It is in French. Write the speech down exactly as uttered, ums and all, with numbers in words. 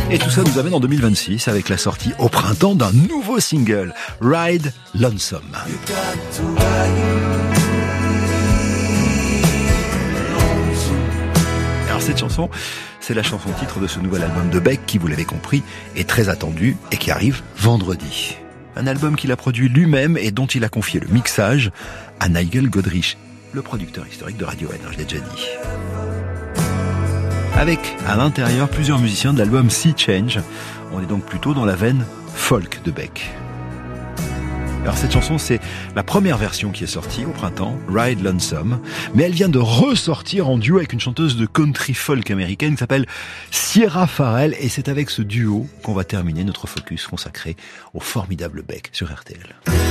Et tout ça nous amène en deux mille vingt-six avec la sortie au printemps d'un nouveau single, Ride Lonesome. Alors cette chanson, c'est la chanson titre de ce nouvel album de Beck qui, vous l'avez compris, est très attendu et qui arrive vendredi. Un album qu'il a produit lui-même et dont il a confié le mixage à Nigel Godrich, le producteur historique de Radiohead, je l'ai déjà dit. Avec, à l'intérieur, plusieurs musiciens de l'album Sea Change. On est donc plutôt dans la veine folk de Beck. Alors cette chanson, c'est la première version qui est sortie au printemps, Ride Lonesome, mais elle vient de ressortir en duo avec une chanteuse de country folk américaine qui s'appelle Sierra Farrell, et c'est avec ce duo qu'on va terminer notre focus consacré au formidable Beck sur R T L.